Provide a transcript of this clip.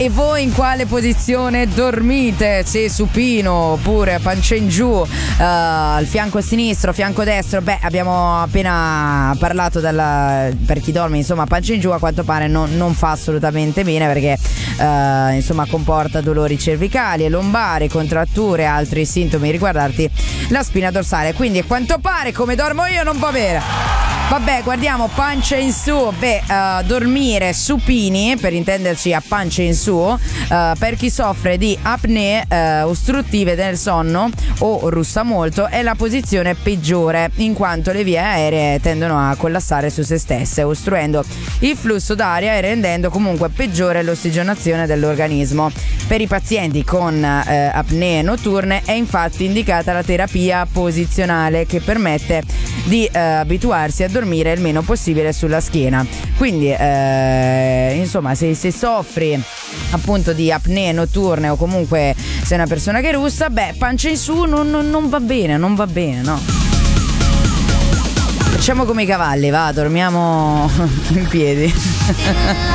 E voi in quale posizione dormite? Se supino oppure pancia in giù, al fianco sinistro, fianco destro? Beh, abbiamo appena parlato per chi dorme, insomma, pancia in giù a quanto pare non fa assolutamente bene, perché insomma comporta dolori cervicali e lombari, contratture, altri sintomi riguardanti la spina dorsale. Quindi a quanto pare come dormo io non va bene. Vabbè, guardiamo pancia in su. Dormire supini, per intenderci a pancia in su, per chi soffre di apnee ostruttive del sonno o russa molto, è la posizione peggiore, in quanto le vie aeree tendono a collassare su se stesse, ostruendo il flusso d'aria e rendendo comunque peggiore l'ossigenazione dell'organismo. Per i pazienti con apnee notturne è infatti indicata la terapia posizionale, che permette di abituarsi a dormire il meno possibile sulla schiena. Quindi insomma, se soffri appunto di apnee notturne o comunque sei una persona che russa, pancia in su non va bene, no? Facciamo come i cavalli, dormiamo in piedi.